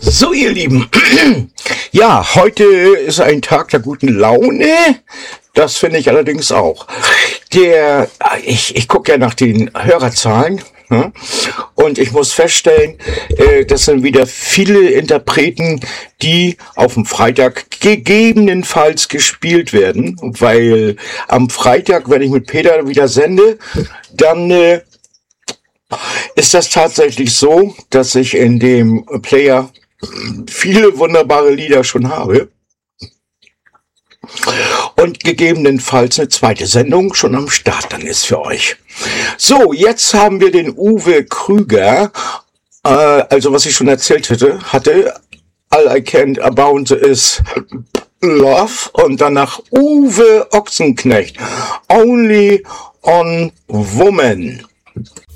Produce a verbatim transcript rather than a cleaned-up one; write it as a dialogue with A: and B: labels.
A: So, ihr Lieben, ja, heute ist ein Tag der guten Laune, das finde ich allerdings auch. Der, ich, ich gucke ja nach den Hörerzahlen, hm? Und ich muss feststellen, äh, das sind wieder viele Interpreten, die auf dem Freitag gegebenenfalls gespielt werden, weil am Freitag, wenn ich mit Peter wieder sende, dann äh, ist das tatsächlich so, dass ich in dem Player viele wunderbare Lieder schon habe und gegebenenfalls eine zweite Sendung schon am Start dann ist für euch. So, jetzt haben wir den Uwe Krüger, äh, also was ich schon erzählt hatte, hatte All I Can About Is Love und danach Uwe Ochsenknecht, Only on Woman.